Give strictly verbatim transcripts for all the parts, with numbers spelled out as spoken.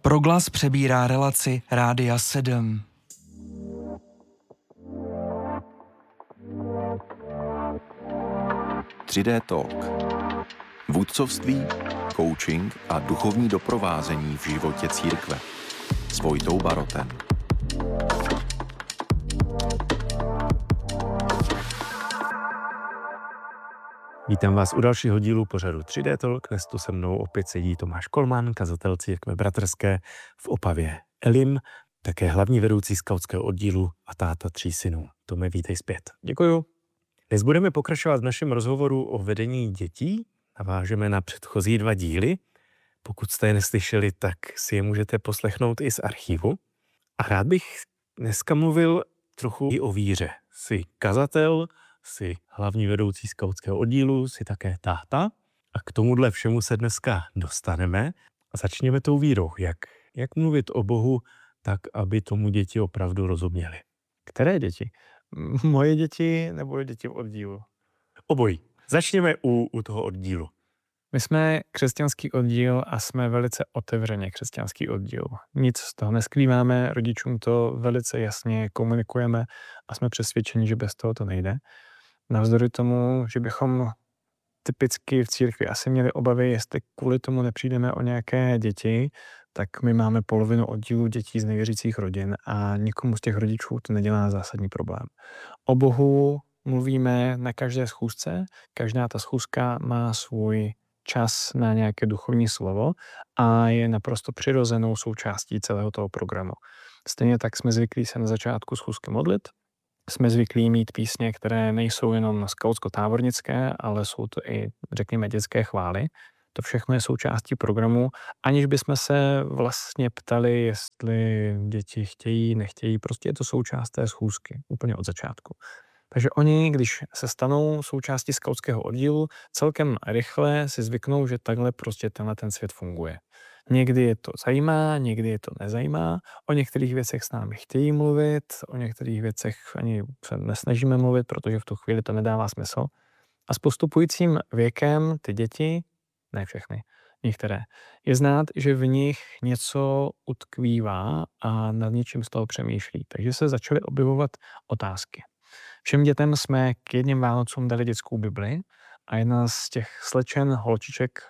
Proglas přebírá relaci Rádia sedm. tři dé Talk. Vůdcovství, coaching a duchovní doprovázení v životě církve. S Vojtou Barotem. Vítám vás u dalšího dílu pořadu tři dé Talk. Dnes tu se mnou opět sedí Tomáš Kolman, kazatel církve bratrské v Opavě Elim, také hlavní vedoucí skautského oddílu a táta tří synů. Tome, vítej zpět. Děkuju. Dnes budeme pokračovat v našem rozhovoru o vedení dětí. Navážeme na předchozí dva díly. Pokud jste je neslyšeli, tak si je můžete poslechnout i z archivu. A rád bych dneska mluvil trochu i o víře. Jsi kazatel, jsi hlavní vedoucí skautského oddílu, jsi také táta. A k tomuhle všemu se dneska dostaneme. A začněme tou vírou. Jak, jak mluvit o Bohu tak, aby tomu děti opravdu rozuměli. Které děti? Moje děti nebo děti v oddílu? Obojí. Začněme u, u toho oddílu. My jsme křesťanský oddíl a jsme velice otevřeně křesťanský oddíl. Nic z toho neskrýváme, rodičům to velice jasně komunikujeme a jsme přesvědčeni, že bez toho to nejde. Navzdory tomu, že bychom typicky v církvi asi měli obavy, jestli kvůli tomu nepřijdeme o nějaké děti, tak my máme polovinu oddílu dětí z nevěřících rodin a nikomu z těch rodičů to nedělá zásadní problém. O Bohu mluvíme na každé schůzce, každá ta schůzka má svůj čas na nějaké duchovní slovo a je naprosto přirozenou součástí celého toho programu. Stejně tak jsme zvyklí se na začátku schůzky modlit, jsme zvyklí mít písně, které nejsou jenom skautsko-tábornické, ale jsou to i, řekněme, dětské chvály. To všechno je součástí programu, aniž bychom se vlastně ptali, jestli děti chtějí, nechtějí. Prostě je to součást té schůzky, úplně od začátku. Takže oni, když se stanou součástí skautského oddílu, celkem rychle si zvyknou, že takhle prostě tenhle ten svět funguje. Někdy je to zajímá, někdy je to nezajímá. O některých věcech s námi chtějí mluvit, o některých věcech ani se nesnažíme mluvit, protože v tu chvíli to nedává smysl. A s postupujícím věkem ty děti, ne všechny, některé, je znát, že v nich něco utkvívá a nad něčím z toho přemýšlí. Takže se začaly objevovat otázky. Všem dětem jsme k jedním Vánocům dali dětskou Bibli a jedna z těch slečen, holčiček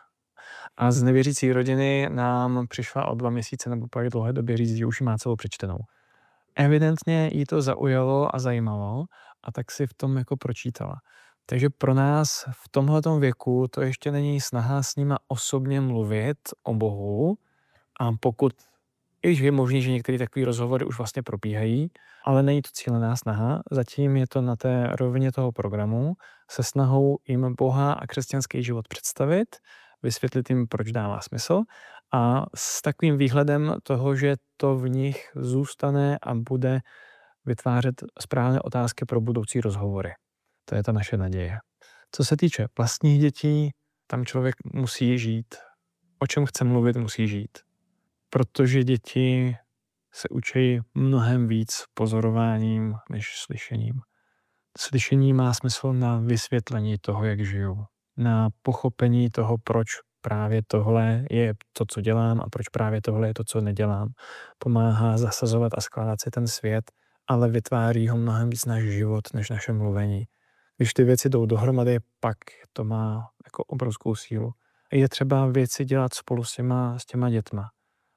a z nevěřící rodiny nám přišla o dva měsíce nebo po dlouhé době říct, že už ji má celou přečtenou. Evidentně jí to zaujalo a zajímalo a tak si v tom jako pročítala. Takže pro nás v tomhletom věku to ještě není snaha s nima osobně mluvit o Bohu a pokud, i když je možný, že některé takové rozhovory už vlastně probíhají, ale není to cílená snaha, zatím je to na té rovině toho programu se snahou jim Boha a křesťanský život představit, vysvětlit jim, proč dává smysl a s takovým výhledem toho, že to v nich zůstane a bude vytvářet správné otázky pro budoucí rozhovory. To je ta naše naděje. Co se týče vlastních dětí, tam člověk musí žít. O čem chce mluvit, musí žít. Protože děti se učí mnohem víc pozorováním než slyšením. Slyšení má smysl na vysvětlení toho, jak žiju. Na pochopení toho, proč právě tohle je to, co dělám a proč právě tohle je to, co nedělám. Pomáhá zasazovat a skládat si ten svět, ale vytváří ho mnohem víc náš život, než naše mluvení. Když ty věci jdou dohromady, pak to má jako obrovskou sílu. Je třeba věci dělat spolu s těma, s těma dětma.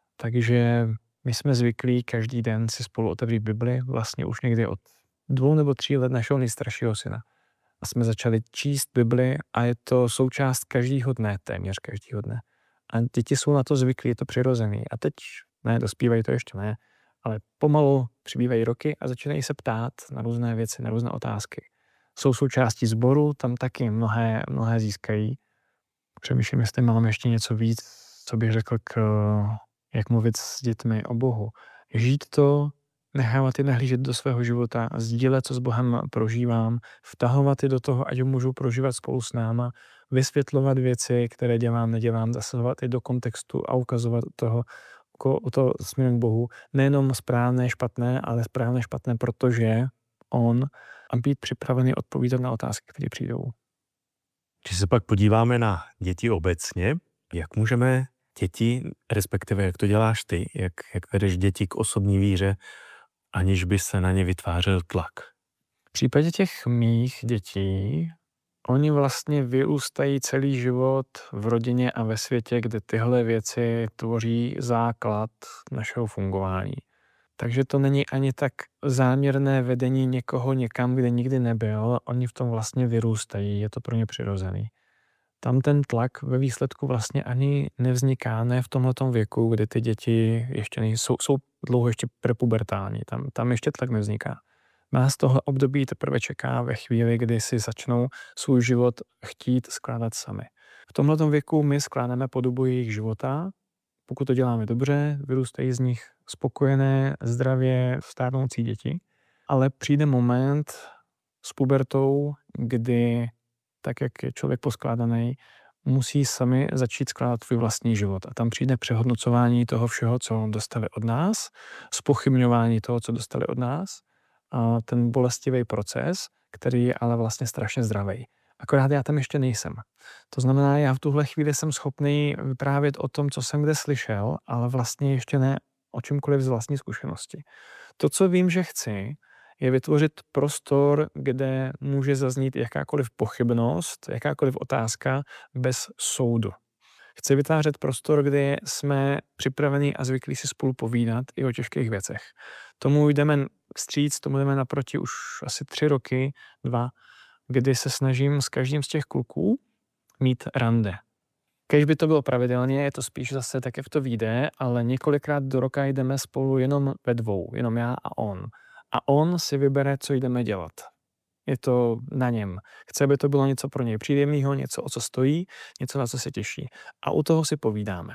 Takže my jsme zvyklí každý den si spolu otevřít Bibli, vlastně už někdy od dvou nebo tří let našeho nejstaršího syna. A jsme začali číst Bibli a je to součást každého dne, téměř každého dne. A děti jsou na to zvyklí, je to přirozený. A teď, ne, dospívají to ještě ne, ale pomalu přibývají roky a začínají se ptát na různé věci, na různé otázky. Jsou součástí sboru, tam taky mnohé, mnohé získají. Přemýšlím, jestli mám ještě něco víc, co bych řekl k, jak mluvit s dětmi o Bohu. Žít to, nechávat je nahlížet do svého života, sdílet, co s Bohem prožívám, vtahovat je do toho, ať ho můžu prožívat spolu s náma, vysvětlovat věci, které dělám, nedělám, zasahovat je do kontextu a ukazovat toho, o to směrem k Bohu. Nejenom správné, špatné, ale správné, špatné, protože on a být připravený odpovídat na otázky, které přijdou. Když se pak podíváme na děti obecně, jak můžeme děti, respektive jak to děláš ty, jak, jak vedeš děti k osobní víře, aniž by se na ně vytvářel tlak? V případě těch mých dětí, oni vlastně vyrůstají celý život v rodině a ve světě, kde tyhle věci tvoří základ našeho fungování. Takže to není ani tak záměrné vedení někoho někam, kde nikdy nebyl, oni v tom vlastně vyrůstají, je to pro ně přirozený. Tam ten tlak ve výsledku vlastně ani nevzniká, ne v tomhletom věku, kdy ty děti ještě nejsou, jsou dlouho ještě prepubertální, tam, tam ještě tlak nevzniká. Nás tohle období teprve čeká ve chvíli, kdy si začnou svůj život chtít skládat sami. V tomhletom věku my skládáme podobu jejich života, pokud to děláme dobře, vyrůstají z nich spokojené, zdravě stárnoucí děti, ale přijde moment s pubertou, kdy, tak jak je člověk poskládaný, musí sami začít skládat svůj vlastní život. A tam přijde přehodnocování toho všeho, co dostali od nás, zpochybňování toho, co dostali od nás, a ten bolestivý proces, který je ale vlastně strašně zdravý. Akorát já tam ještě nejsem. To znamená, já v tuhle chvíli jsem schopný vyprávět o tom, co jsem kde slyšel, ale vlastně ještě ne o čemkoliv z vlastní zkušenosti. To, co vím, že chci, je vytvořit prostor, kde může zaznít jakákoliv pochybnost, jakákoliv otázka bez soudu. Chci vytvářet prostor, kde jsme připraveni a zvyklí si spolu povídat i o těžkých věcech. Tomu jdeme vstříc, tomu jdeme naproti už asi tři roky, dva, kdy se snažím s každým z těch kluků mít rande. Když by to bylo pravidelně, je to spíš zase tak, jak to vyjde, ale několikrát do roka jdeme spolu jenom ve dvou, jenom já a on. A on si vybere, co jdeme dělat. Je to na něm. Chce, aby to bylo něco pro něj příjemného, něco, o co stojí, něco, na co se těší. A u toho si povídáme.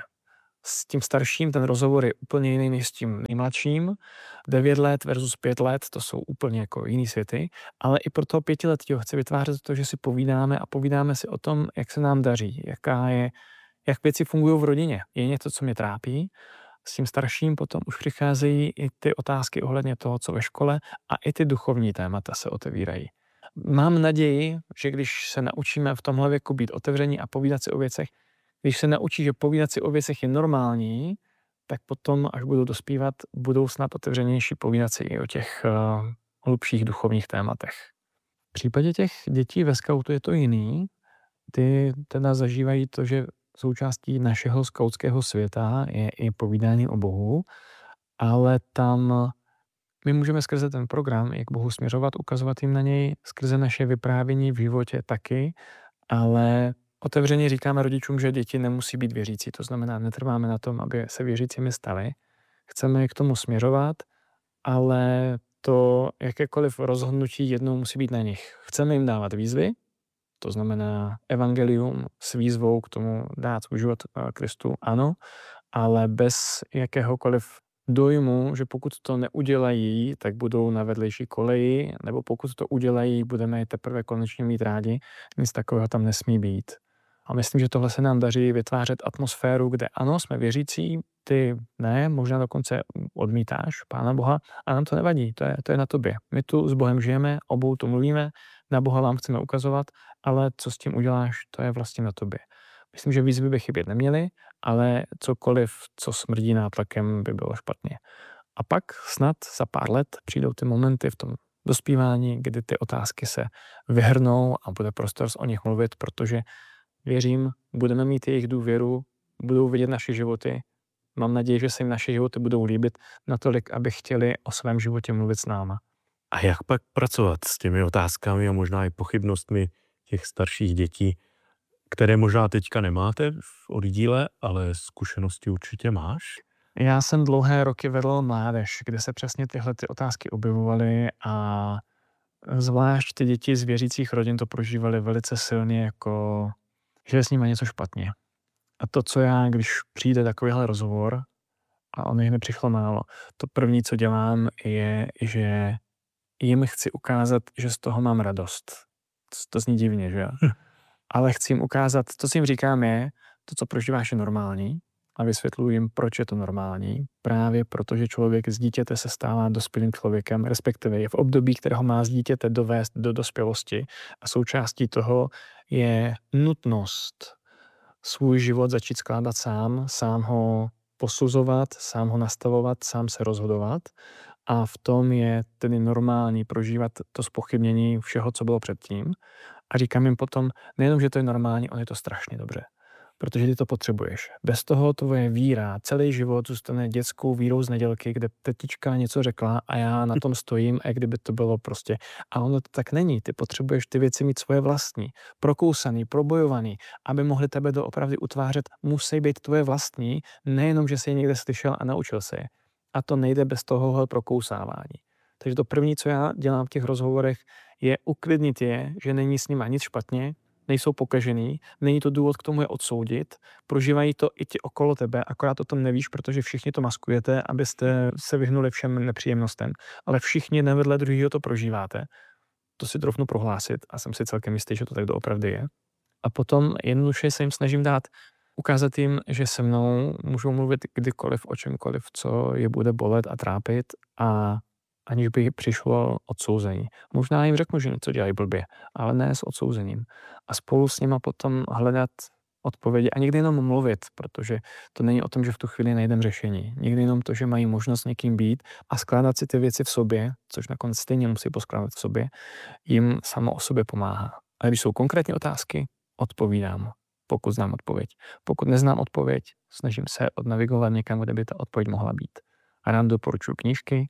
S tím starším ten rozhovor je úplně jiný než s tím nejmladším. Devět let versus pět let, to jsou úplně jako jiný světy, ale i pro toho pětiletého chci vytvářet to, že si povídáme a povídáme si o tom, jak se nám daří, jaká je, jak věci fungují v rodině. Je něco, co mě trápí. S tím starším potom už přicházejí i ty otázky ohledně toho, co ve škole, a i ty duchovní témata se otevírají. Mám naději, že když se naučíme v tomhle věku být otevření a povídat si o věcech, když se naučí, že povídat si o věcech je normální, tak potom, až budou dospívat, budou snad otevřenější povídat si i o těch uh, hlubších duchovních tématech. V případě těch dětí ve skautu je to jiný. Ty teda zažívají to, že součástí našeho skautského světa je i povídání o Bohu, ale tam my můžeme skrze ten program, jak Bohu směřovat, ukazovat jim na něj, skrze naše vyprávění v životě taky, ale otevřeně říkáme rodičům, že děti nemusí být věřící. To znamená, netrváme na tom, aby se věřícími stali. Chceme je k tomu směřovat, ale to jakékoliv rozhodnutí jednou musí být na nich. Chceme jim dávat výzvy, to znamená evangelium s výzvou k tomu dát svůj život Kristu, ano, ale bez jakéhokoliv dojmu, že pokud to neudělají, tak budou na vedlejší koleji, nebo pokud to udělají, budeme je teprve konečně mít rádi, nic takového tam nesmí být. A myslím, že tohle se nám daří vytvářet atmosféru, kde ano, jsme věřící, ty ne, možná dokonce odmítáš Pána Boha, a nám to nevadí, to je, to je na tobě. My tu s Bohem žijeme, obou tu mluvíme, na Boha vám chceme ukazovat, ale co s tím uděláš, to je vlastně na tobě. Myslím, že výzvy by chybět neměly, ale cokoliv, co smrdí nátlakem, by bylo špatně. A pak snad za pár let přijdou ty momenty v tom dospívání, kdy ty otázky se vyhrnou a bude prostor o nich mluvit, protože věřím, budeme mít jejich důvěru, budou vidět naše životy. Mám naději, že se jim naše životy budou líbit natolik, aby chtěli o svém životě mluvit s náma. A jak pak pracovat s těmi otázkami a možná i pochybnostmi těch starších dětí, které možná teďka nemáte v oddíle, ale zkušenosti určitě máš? Já jsem dlouhé roky vedl mládež, kde se přesně tyhle ty otázky objevovaly a zvlášť ty děti z věřících rodin to prožívaly velice silně, jako že je s nimi něco špatně. A to, co já, když přijde takovýhle rozhovor, a on jich nepřišlo málo, to první, co dělám, je, že jim chci ukázat, že z toho mám radost. To, to zní divně, že jo? Ale chci jim ukázat, to, co jim říkám, je, to, co prožíváš, je normální, a vysvětluji jim, proč je to normální. Právě protože člověk z dítěte se stává dospělým člověkem, respektive je v období, kterého má z dítěte dovést do dospělosti, a součástí toho je nutnost svůj život začít skládat sám, sám ho posuzovat, sám ho nastavovat, sám se rozhodovat. A v tom je tedy normální prožívat to zpochybnění všeho, co bylo předtím. A říkám jim potom, nejenom, že to je normální, on je to strašně dobře. Protože ty to potřebuješ. Bez toho tvoje víra, celý život zůstane dětskou vírou z nedělky, kde tetička něco řekla a já na tom stojím, a kdyby to bylo prostě. A ono to tak není. Ty potřebuješ ty věci mít svoje vlastní, prokousaný, probojovaný, aby mohli tebe doopravdy utvářet, musí být tvoje vlastní, nejenom, že jsi je někde slyšel a naučil se je. A to nejde bez tohohle prokousávání. Takže to první, co já dělám v těch rozhovorech, je uklidnit je, že není s nima nic špatně, nejsou pokažený, není to důvod k tomu je odsoudit, prožívají to i ti okolo tebe, akorát o tom nevíš, protože všichni to maskujete, abyste se vyhnuli všem nepříjemnostem, ale všichni jeden vedle druhého to prožíváte. To si trofnu prohlásit a jsem si celkem jistý, že to tak doopravdy je. A potom jednoduše se jim snažím dát, ukázat jim, že se mnou můžou mluvit kdykoliv, o čemkoliv, co je bude bolet a trápit a aniž by přišlo odsouzení. Možná jim řeknu, že něco dělají blbě, ale ne s odsouzením. A spolu s nima potom hledat odpovědi a někdy jenom mluvit, protože to není o tom, že v tu chvíli najdem řešení. Někdy jenom to, že mají možnost někým být a skládat si ty věci v sobě, což nakonec stejně musí poskládat v sobě, jim samo o sobě pomáhá. A když jsou konkrétní otázky, odpovídám, pokud znám odpověď. Pokud neznám odpověď, snažím se odnavigovat někam, kde by ta odpověď mohla být. A rád doporučuji knížky,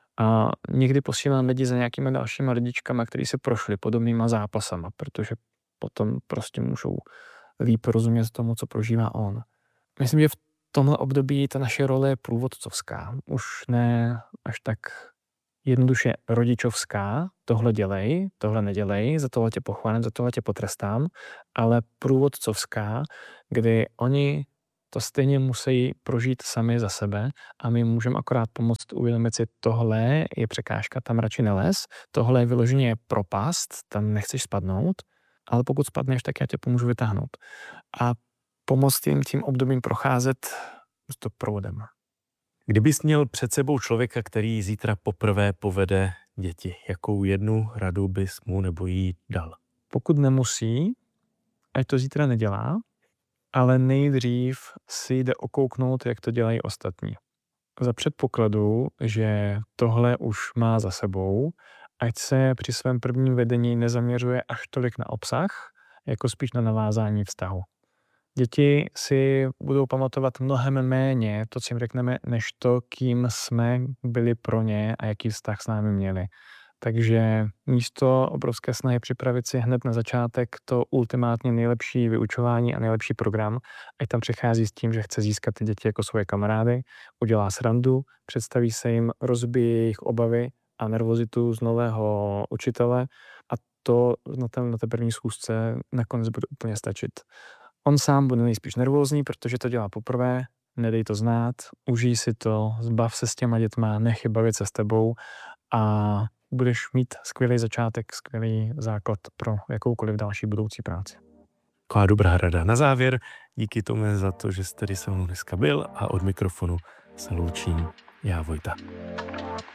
a někdy posílám lidi za nějakýma dalšíma rodičkama, kteří se prošli podobnýma zápasama, protože potom prostě můžou líp rozumět tomu, co prožívá on. Myslím, že v tomhle období ta naše role je průvodcovská. Už ne až tak jednoduše rodičovská, tohle dělej, tohle nedělej, za tohle tě pochválím, za tohle tě potrestám, ale průvodcovská, kdy oni to stejně musí prožít sami za sebe a my můžeme akorát pomoct uvědomit si, tohle je překážka, tam radši nelez, tohle je vyloženě propast, tam nechceš spadnout, ale pokud spadneš, tak já tě pomůžu vytáhnout. A pomoct jim tím obdobím procházet s to provodem. Kdybys měl před sebou člověka, který zítra poprvé povede děti, jakou jednu radu bys mu nebo jí dal? Pokud nemusí, ať to zítra nedělá, ale nejdřív si jde okouknout, jak to dělají ostatní. Za předpokladu, že tohle už má za sebou, ať se při svém prvním vedení nezaměřuje až tolik na obsah, jako spíš na navázání vztahu. Děti si budou pamatovat mnohem méně to, co jim řekneme, než to, kým jsme byli pro ně a jaký vztah s námi měli. Takže místo obrovské snahy připravit si hned na začátek to ultimátně nejlepší vyučování a nejlepší program, ať tam přichází s tím, že chce získat ty děti jako svoje kamarády, udělá srandu, představí se jim, rozbije jejich obavy a nervozitu z nového učitele a to na té, na té první schůzce nakonec bude úplně stačit. On sám bude nejspíš nervózní, protože to dělá poprvé, nedej to znát, užij si to, zbav se s těma dětma, nech je bavit se s tebou a budeš mít skvělý začátek, skvělý základ pro jakoukoliv další budoucí práci. Taková dobrá rada. Na závěr, díky Tome za to, že jsi tady se mnou dneska byl a od mikrofonu se loučím já, Vojta.